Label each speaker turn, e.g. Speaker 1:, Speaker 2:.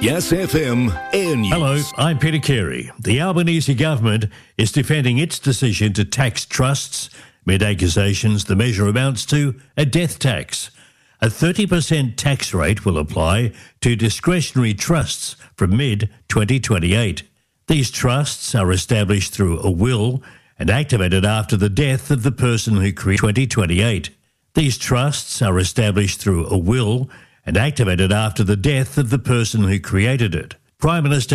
Speaker 1: Yes FM Air News.
Speaker 2: Hello, I'm Peter Carey. The Albanese government is defending its decision to tax trusts. Mid accusations the measure amounts to a death tax. A 30% tax rate will apply to discretionary trusts from mid-2028. These trusts are established through a will and activated after the death of the person who created 2028. These trusts are established through a will and activated after the death of the person who created it. Prime Minister